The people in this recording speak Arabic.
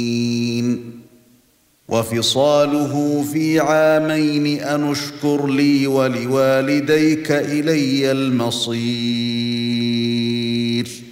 وفصاله في عامين أن اشكر لي ولوالديك إلي المصير